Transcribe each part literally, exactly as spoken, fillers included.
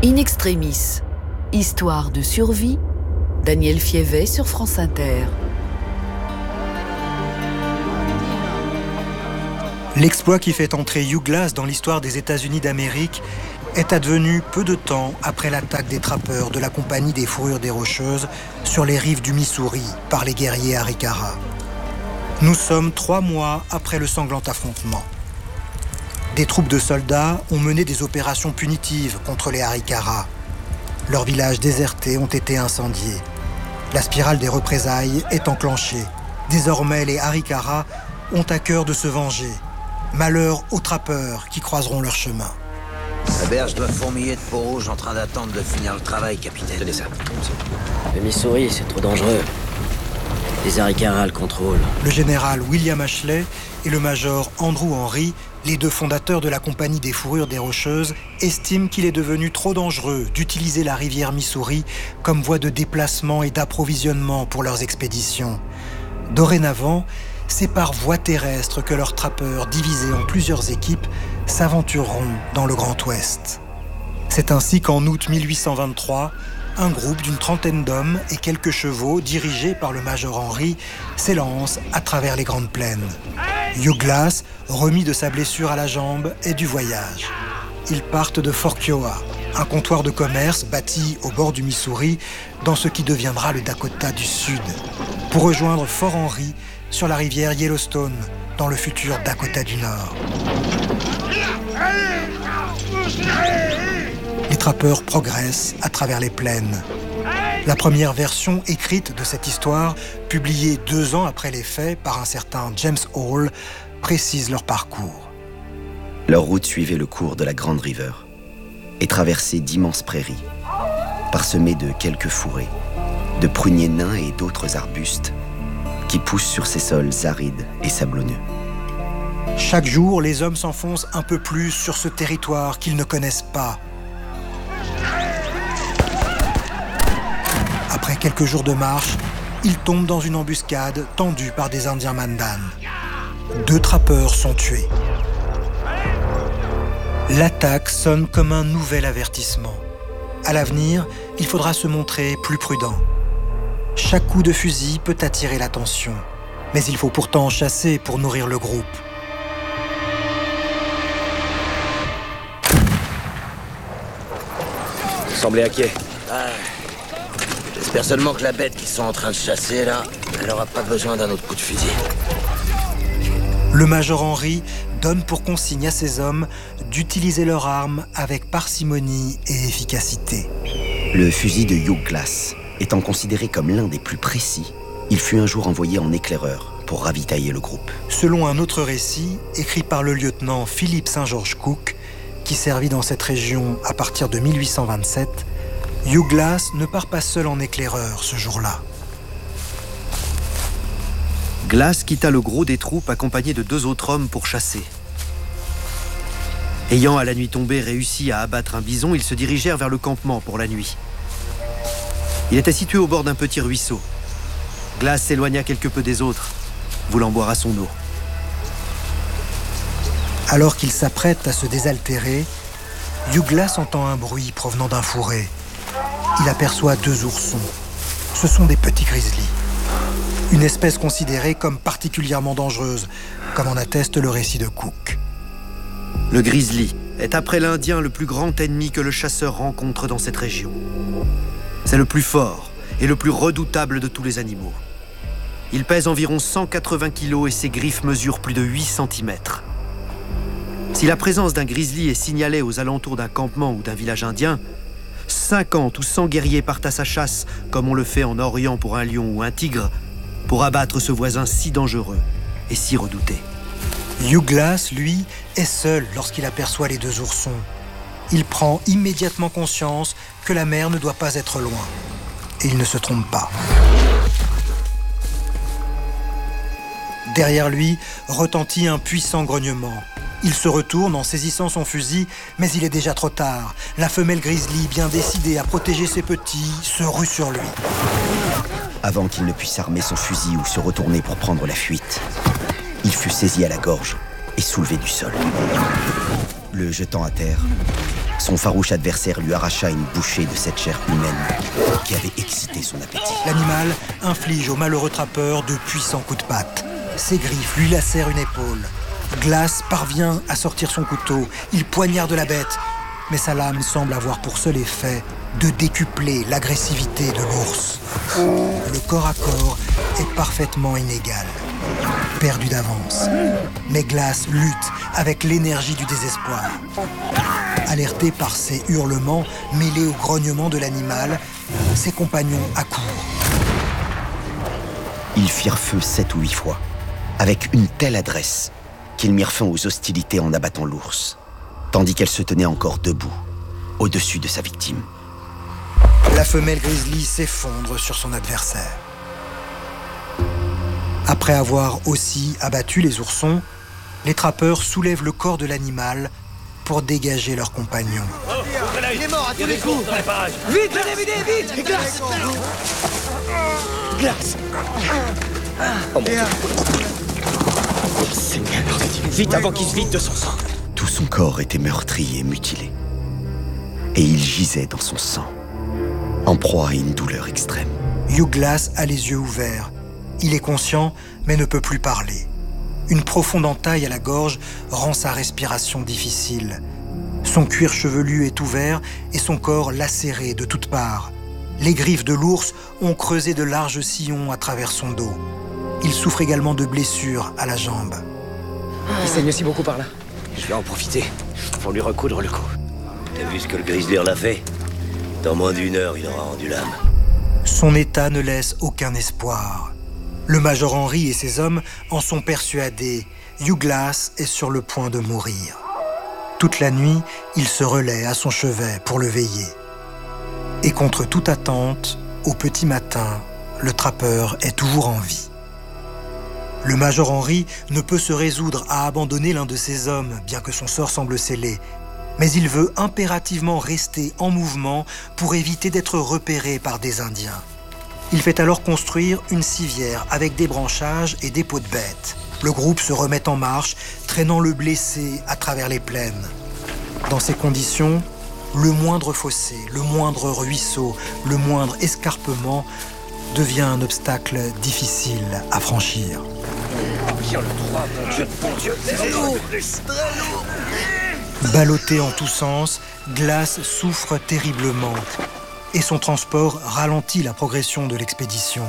In extremis, histoire de survie, Daniel Fievet sur France Inter. L'exploit qui fait entrer Hugh Glass dans l'histoire des États-Unis d'Amérique est advenu peu de temps après l'attaque des trappeurs de la Compagnie des Fourrures des Rocheuses sur les rives du Missouri par les guerriers Arikara. Nous sommes trois mois après le sanglant affrontement. Des troupes de soldats ont mené des opérations punitives contre les Arikara. Leurs villages désertés ont été incendiés. La spirale des représailles est enclenchée. Désormais, les Arikara ont à cœur de se venger. Malheur aux trappeurs qui croiseront leur chemin. La berge doit fourmiller de peau rouge en train d'attendre de finir le travail, capitaine. Tenez ça. Le Missouri, c'est trop dangereux. Les Arikara le contrôlent. Le général William Ashley et le major Andrew Henry, les deux fondateurs de la Compagnie des Fourrures des Rocheuses, estiment qu'il est devenu trop dangereux d'utiliser la rivière Missouri comme voie de déplacement et d'approvisionnement pour leurs expéditions. Dorénavant, c'est par voie terrestre que leurs trappeurs, divisés en plusieurs équipes, s'aventureront dans le Grand Ouest. C'est ainsi qu'en août mille huit cent vingt-trois, un groupe d'une trentaine d'hommes et quelques chevaux, dirigés par le major Henry, s'élance à travers les grandes plaines. Hugh Glass, remis de sa blessure à la jambe, est du voyage. Ils partent de Fort Kiowa, un comptoir de commerce bâti au bord du Missouri, dans ce qui deviendra le Dakota du Sud, pour rejoindre Fort Henry sur la rivière Yellowstone, dans le futur Dakota du Nord. Les trappeurs progressent à travers les plaines. La première version écrite de cette histoire, publiée deux ans après les faits par un certain James Hall, précise leur parcours. Leur route suivait le cours de la Grand River et traversait d'immenses prairies, parsemées de quelques fourrés, de pruniers nains et d'autres arbustes qui poussent sur ces sols arides et sablonneux. Chaque jour, les hommes s'enfoncent un peu plus sur ce territoire qu'ils ne connaissent pas. Après quelques jours de marche, ils tombent dans une embuscade tendue par des Indiens Mandan. Deux trappeurs sont tués. L'attaque sonne comme un nouvel avertissement. À l'avenir, il faudra se montrer plus prudent. Chaque coup de fusil peut attirer l'attention, mais il faut pourtant chasser pour nourrir le groupe. Vous semblez inquiet. Ah, j'espère seulement que la bête qu'ils sont en train de chasser, là, elle n'aura pas besoin d'un autre coup de fusil. Le major Henry donne pour consigne à ses hommes d'utiliser leurs armes avec parcimonie et efficacité. Le fusil de Hugh Glass étant considéré comme l'un des plus précis, il fut un jour envoyé en éclaireur pour ravitailler le groupe. Selon un autre récit, écrit par le lieutenant Philip Saint George Cook, qui servit dans cette région à partir de mille huit cent vingt-sept, Hugh Glass ne part pas seul en éclaireur ce jour-là. Glass quitta le gros des troupes accompagné de deux autres hommes pour chasser. Ayant à la nuit tombée réussi à abattre un bison, ils se dirigèrent vers le campement pour la nuit. Il était situé au bord d'un petit ruisseau. Glass s'éloigna quelque peu des autres, voulant boire à son eau. Alors qu'il s'apprête à se désaltérer, Hugh Glass entend un bruit provenant d'un fourré. Il aperçoit deux oursons. Ce sont des petits grizzlies. Une espèce considérée comme particulièrement dangereuse, comme en atteste le récit de Cook. Le grizzly est après l'Indien le plus grand ennemi que le chasseur rencontre dans cette région. C'est le plus fort et le plus redoutable de tous les animaux. Il pèse environ cent quatre-vingts kilos et ses griffes mesurent plus de huit centimètres. Si la présence d'un grizzly est signalée aux alentours d'un campement ou d'un village indien, cinquante ou cent guerriers partent à sa chasse, comme on le fait en Orient pour un lion ou un tigre, pour abattre ce voisin si dangereux et si redouté. Hugh Glass, lui, est seul lorsqu'il aperçoit les deux oursons. Il prend immédiatement conscience que la mer ne doit pas être loin. Et il ne se trompe pas. Derrière lui retentit un puissant grognement. Il se retourne en saisissant son fusil, mais il est déjà trop tard. La femelle grizzly, bien décidée à protéger ses petits, se rue sur lui. Avant qu'il ne puisse armer son fusil ou se retourner pour prendre la fuite, il fut saisi à la gorge et soulevé du sol. Le jetant à terre, Son farouche adversaire lui arracha une bouchée de cette chair humaine qui avait excité son appétit. L'animal inflige au malheureux trappeur de puissants coups de patte. Ses griffes lui lacèrent une épaule. Glace parvient à sortir son couteau. Il poignarde la bête. Mais sa lame semble avoir pour seul effet de décupler l'agressivité de l'ours. Le corps à corps est parfaitement inégal. Perdu d'avance. Mais Glace lutte avec l'énergie du désespoir. Alerté par ses hurlements mêlés au grognement de l'animal, ses compagnons accourent. Ils firent feu sept ou huit fois, avec une telle adresse qu'ils mirent fin aux hostilités en abattant l'ours, tandis qu'elle se tenait encore debout, au-dessus de sa victime. La femelle grizzly s'effondre sur son adversaire. Après avoir aussi abattu les oursons, les trappeurs soulèvent le corps de l'animal pour dégager leurs compagnons. Il est mort à tous les coups. Vite, venez vider, vite. Glace. Glace. Oh mon Dieu. Seigneur, vite avant qu'il se vide de son sang. Tout son corps était meurtri et mutilé. Et il gisait dans son sang, en proie à une douleur extrême. Hugh Glass a les yeux ouverts. Il est conscient, mais ne peut plus parler. Une profonde entaille à la gorge rend sa respiration difficile. Son cuir chevelu est ouvert et son corps lacéré de toutes parts. Les griffes de l'ours ont creusé de larges sillons à travers son dos. Il souffre également de blessures à la jambe. Il saigne aussi beaucoup par là. Je vais en profiter pour lui recoudre le cou. T'as vu ce que le grizzly l'a fait? Dans moins d'une heure, il aura rendu l'âme. Son état ne laisse aucun espoir. Le Major Henry et ses hommes en sont persuadés. Hugh Glass est sur le point de mourir. Toute la nuit, il se relaie à son chevet pour le veiller. Et contre toute attente, au petit matin, le trappeur est toujours en vie. Le Major Henry ne peut se résoudre à abandonner l'un de ses hommes, bien que son sort semble scellé. Mais il veut impérativement rester en mouvement pour éviter d'être repéré par des Indiens. Il fait alors construire une civière avec des branchages et des peaux de bête. Le groupe se remet en marche, traînant le blessé à travers les plaines. Dans ces conditions, le moindre fossé, le moindre ruisseau, le moindre escarpement devient un obstacle difficile à franchir. Ballotté en tous sens, Glace souffre terriblement et son transport ralentit la progression de l'expédition.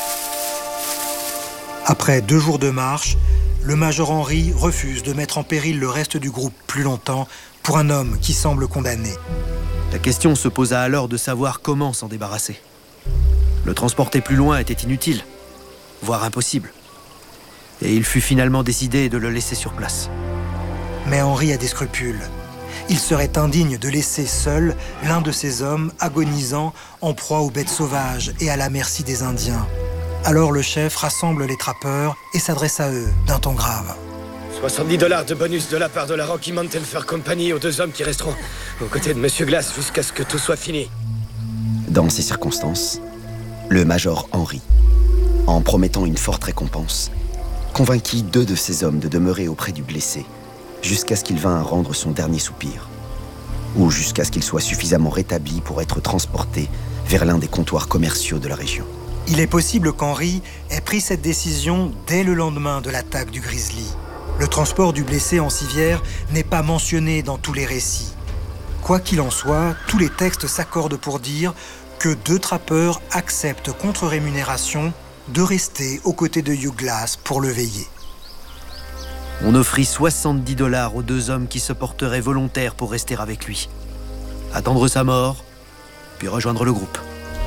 Après deux jours de marche, le Major Henry refuse de mettre en péril le reste du groupe plus longtemps pour un homme qui semble condamné. La question se posa alors de savoir comment s'en débarrasser. Le transporter plus loin était inutile, voire impossible. Et il fut finalement décidé de le laisser sur place. Mais Henry a des scrupules. Il serait indigne de laisser seul l'un de ses hommes agonisant en proie aux bêtes sauvages et à la merci des Indiens. Alors le chef rassemble les trappeurs et s'adresse à eux d'un ton grave. soixante-dix dollars de bonus de la part de la Rocky Mountain Fur Company aux deux hommes qui resteront aux côtés de Monsieur Glass jusqu'à ce que tout soit fini. Dans ces circonstances, le Major Henry, en promettant une forte récompense, convainquit deux de ses hommes de demeurer auprès du blessé jusqu'à ce qu'il vînt à rendre son dernier soupir, ou jusqu'à ce qu'il soit suffisamment rétabli pour être transporté vers l'un des comptoirs commerciaux de la région. Il est possible qu'Henry ait pris cette décision dès le lendemain de l'attaque du grizzly. Le transport du blessé en civière n'est pas mentionné dans tous les récits. Quoi qu'il en soit, tous les textes s'accordent pour dire que deux trappeurs acceptent contre rémunération de rester aux côtés de Hugh Glass pour le veiller. On offrit soixante-dix dollars aux deux hommes qui se porteraient volontaires pour rester avec lui. Attendre sa mort, puis rejoindre le groupe.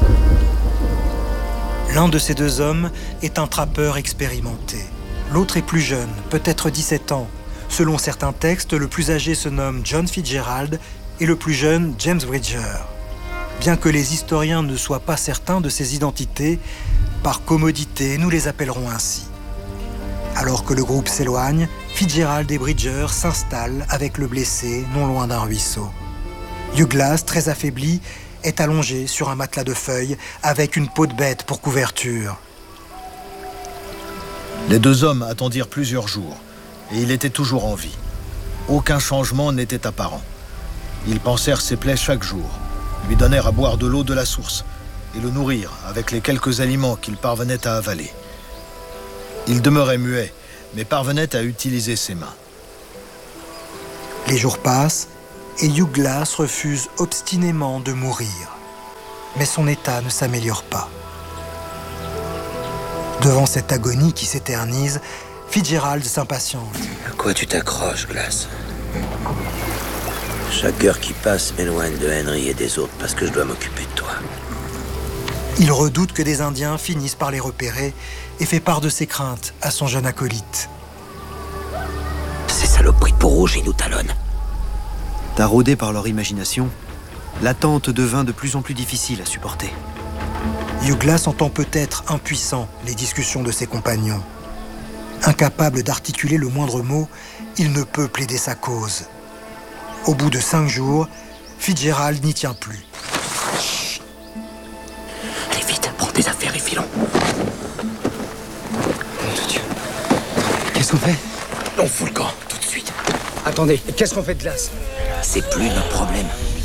L'un de ces deux hommes est un trappeur expérimenté. L'autre est plus jeune, peut-être dix-sept ans. Selon certains textes, le plus âgé se nomme John Fitzgerald et le plus jeune James Bridger. Bien que les historiens ne soient pas certains de ces identités, par commodité, nous les appellerons ainsi. Alors que le groupe s'éloigne, Fitzgerald et Bridger s'installent avec le blessé non loin d'un ruisseau. Hugh Glass, très affaibli, est allongé sur un matelas de feuilles avec une peau de bête pour couverture. Les deux hommes attendirent plusieurs jours et il était toujours en vie. Aucun changement n'était apparent. Ils pansèrent ses plaies chaque jour, lui donnèrent à boire de l'eau de la source et le nourrirent avec les quelques aliments qu'il parvenait à avaler. Il demeurait muet, mais parvenait à utiliser ses mains. Les jours passent et Hugh Glass refuse obstinément de mourir. Mais son état ne s'améliore pas. Devant cette agonie qui s'éternise, Fitzgerald s'impatiente. À quoi tu t'accroches, Glass? Chaque heure qui passe m'éloigne de Henry et des autres parce que je dois m'occuper de toi. Il redoute que des Indiens finissent par les repérer et fait part de ses craintes à son jeune acolyte. Ces saloperies de peau rouge, ils nous talonnent. Taraudés par leur imagination, l'attente devint de plus en plus difficile à supporter. Hugh Glass entend peut-être impuissant les discussions de ses compagnons. Incapable d'articuler le moindre mot, il ne peut plaider sa cause. Au bout de cinq jours, Fitzgerald n'y tient plus. Chut. Allez vite, prends tes affaires et filons. Mon Dieu. Qu'est-ce qu'on fait? On fout le camp, tout de suite. Attendez, qu'est-ce qu'on fait de Glass? C'est plus notre problème.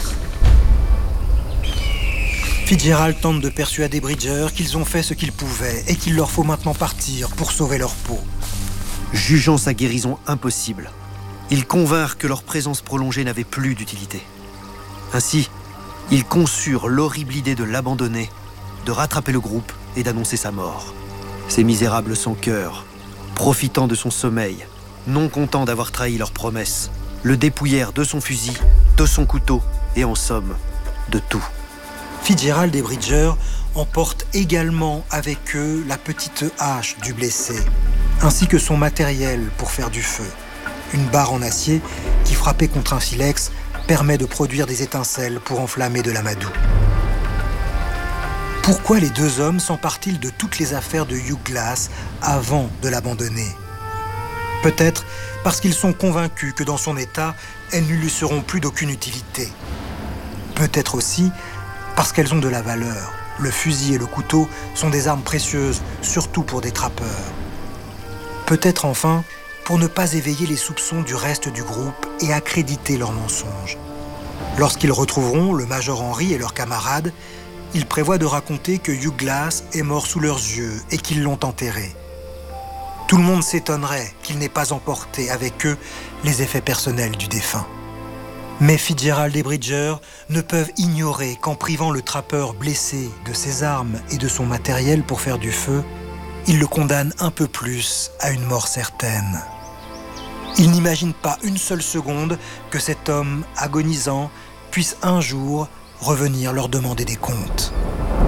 Fitzgerald tente de persuader Bridger qu'ils ont fait ce qu'ils pouvaient et qu'il leur faut maintenant partir pour sauver leur peau. Jugeant sa guérison impossible, ils convinrent que leur présence prolongée n'avait plus d'utilité. Ainsi, ils conçurent l'horrible idée de l'abandonner, de rattraper le groupe et d'annoncer sa mort. Ces misérables sans cœur, profitant de son sommeil, non contents d'avoir trahi leur promesse, le dépouillèrent de son fusil, de son couteau et en somme, de tout. Fitzgerald et Bridger emportent également avec eux la petite hache du blessé, ainsi que son matériel pour faire du feu. Une barre en acier qui, frappée contre un silex, permet de produire des étincelles pour enflammer de l'amadou. Pourquoi les deux hommes s'emparent-ils de toutes les affaires de Hugh Glass avant de l'abandonner? Peut-être parce qu'ils sont convaincus que dans son état, elles ne lui seront plus d'aucune utilité. Peut-être aussi parce qu'elles ont de la valeur. Le fusil et le couteau sont des armes précieuses, surtout pour des trappeurs. Peut-être enfin pour ne pas éveiller les soupçons du reste du groupe et accréditer leurs mensonges. Lorsqu'ils retrouveront le Major Henry et leurs camarades, ils prévoient de raconter que Hugh Glass est mort sous leurs yeux et qu'ils l'ont enterré. Tout le monde s'étonnerait qu'ils n'aient pas emporté avec eux les effets personnels du défunt. Mais Fitzgerald et Bridger ne peuvent ignorer qu'en privant le trappeur blessé de ses armes et de son matériel pour faire du feu, ils le condamnent un peu plus à une mort certaine. Ils n'imaginent pas une seule seconde que cet homme agonisant puisse un jour revenir leur demander des comptes.